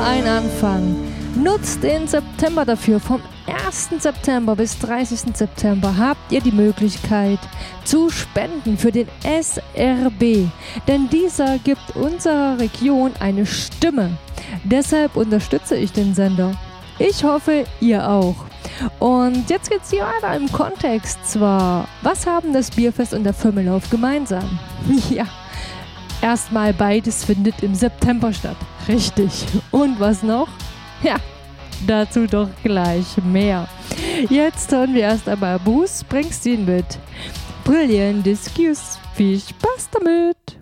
ein Anfang. Nutzt den September dafür. Vom 1. September bis 30. September habt ihr die Möglichkeit zu spenden für den SRB. Denn dieser gibt unserer Region eine Stimme. Deshalb unterstütze ich den Sender. Ich hoffe, ihr auch. Und jetzt geht's hier weiter im Kontext. Zwar, was haben das Bierfest und der Firmellauf gemeinsam? Ja, erstmal beides findet im September statt. Richtig. Und was noch? Ja, dazu doch gleich mehr. Jetzt hören wir erst einmal Bruce Springsteen mit Brilliant Excuse. Viel Spaß damit!